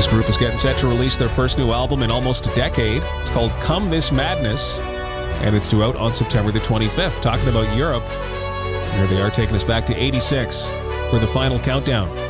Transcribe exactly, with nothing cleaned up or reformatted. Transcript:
This group is getting set to release their first new album in almost a decade. It's called Come This Madness, and it's due out on September the twenty-fifth. Talking about Europe, here they are taking us back to eighty-six for the final countdown.